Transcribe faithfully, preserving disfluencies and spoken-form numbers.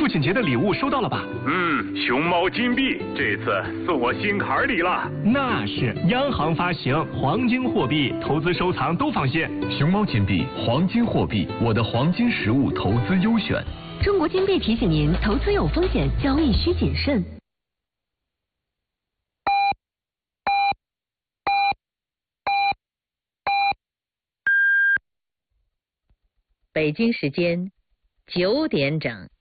父亲节的礼物收到了吧？ 嗯，熊猫金币这次送我心坎里了。 那是央行发行黄金货币，投资收藏都放心。 熊猫金币，黄金货币，我的黄金实物投资优选。 中国金币提醒您，投资有风险，交易需谨慎。 北京时间九点整。